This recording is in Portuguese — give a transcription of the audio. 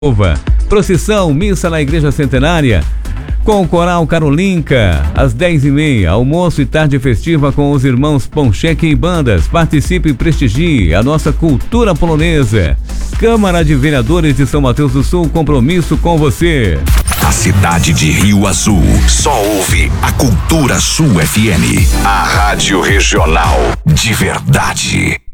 Procissão, missa na Igreja Centenária, com o Coral Carolinca, às 10h30, almoço e tarde festiva com os irmãos Poncheque e bandas. Participe e prestigie a nossa cultura polonesa. Câmara de Vereadores de São Mateus do Sul, compromisso com você. A cidade de Rio Azul só ouve a Cultura Sul FM, a rádio regional de verdade.